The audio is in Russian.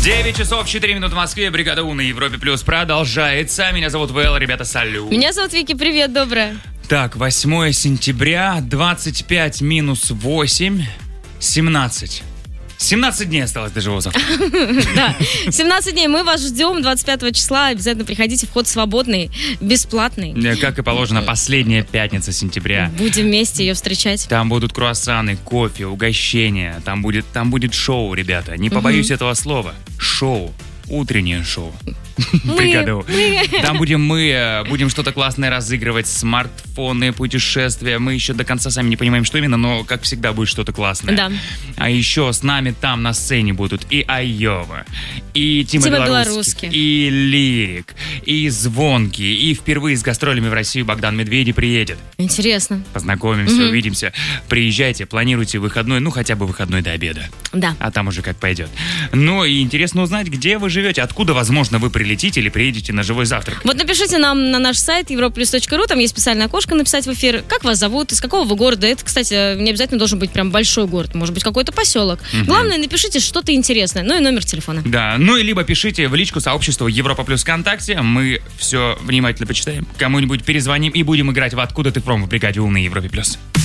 9 часов 4 минуты в Москве. Бригада У на Европе Плюс продолжается. Меня зовут ВЛ, ребята, салют. Меня зовут Вики, привет, доброе. Так, 8 сентября, 25 минус 8, 17. 17 дней осталось до живого завтра. Да, 17 дней. Мы вас ждем 25 числа. Обязательно приходите. Вход свободный, бесплатный. Как и положено, последняя пятница сентября. Будем вместе ее встречать. Там будут круассаны, кофе, угощения. Там будет шоу, ребята. Не побоюсь этого слова. Шоу. Утреннее шоу. Бригаду. Там будем что-то классное разыгрывать, смартфоны, путешествия. Мы еще до конца сами не понимаем, что именно, но, как всегда, будет что-то классное. Да. А еще с нами там на сцене будут и Айова, и Тима Белорусский, и Лирик, и Звонкий, и впервые с гастролями в Россию Богдан Медведев приедет. Интересно. Познакомимся, увидимся. Приезжайте, планируйте выходной, ну, хотя бы выходной до обеда. Да. А там уже как пойдет. Ну, и интересно узнать, где вы живете, откуда, возможно, вы прилетите или приедете на живой завтрак. Вот напишите нам на наш сайт europlus.ru, там есть специальное окошко написать в эфир, как вас зовут, из какого вы города. Это, кстати, не обязательно должен быть прям большой город, может быть какой-то поселок. Главное, напишите что-то интересное, ну и номер телефона. Да, ну и либо пишите в личку сообщества Европа Плюс ВКонтакте, мы все внимательно почитаем, кому-нибудь перезвоним и будем играть в «Откуда ты фром» в бригаде У на Европе Плюс.